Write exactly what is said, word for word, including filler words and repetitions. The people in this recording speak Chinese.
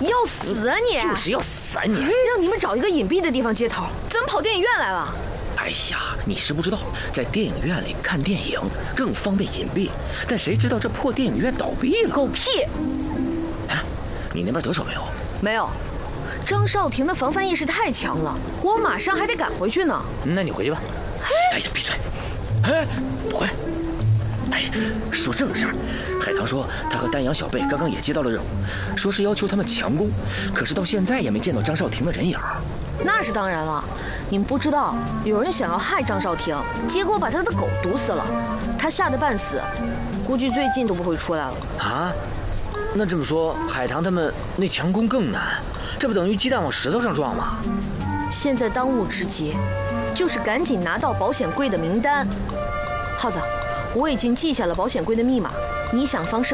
要死啊你！ 就是要死啊你！ 让你们找一个隐蔽的地方接头，怎么跑电影院来了？ 哎呀，你是不知道，在电影院里看电影更方便隐蔽，但谁知道这破电影院倒闭了？ 狗屁！ 哎，你那边得手没有？ 没有。张少廷的防范意识太强了，我马上还得赶回去呢。 那你回去吧。哎呀，闭嘴！哎，回来！哎，说正事儿，海棠说他和丹阳小贝刚刚也接到了任务，说是要求他们强攻，可是到现在也没见到张少廷的人影。 那是当然了，你们不知道，有人想要害张少廷，结果把他的狗毒死了，他吓得半死，估计最近都不会出来了。 啊？那这么说，海棠他们那强攻更难，这不等于鸡蛋往石头上撞吗？ 现在当务之急，就是赶紧拿到保险柜的名单。耗子，我已经记下了保险柜的密码，你想方设